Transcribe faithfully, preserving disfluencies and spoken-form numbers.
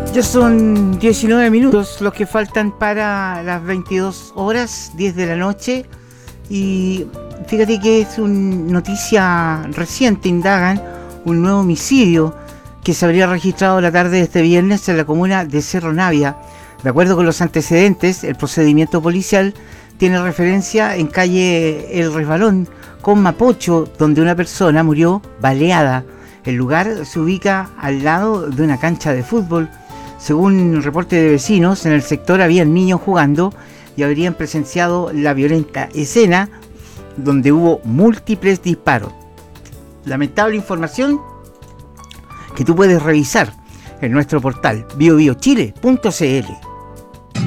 Ya son diecinueve minutos los que faltan para las veintidós horas, diez de la noche. Y fíjate que es una noticia reciente, indagan un nuevo homicidio que se habría registrado la tarde de este viernes en la comuna de Cerro Navia. De acuerdo con los antecedentes, el procedimiento policial tiene referencia en calle El Resbalón con Mapocho, donde una persona murió baleada. El lugar se ubica al lado de una cancha de fútbol. Según un reporte de vecinos, en el sector habían niños jugando y habrían presenciado la violenta escena donde hubo múltiples disparos. Lamentable información que tú puedes revisar en nuestro portal bio bio chile punto c l.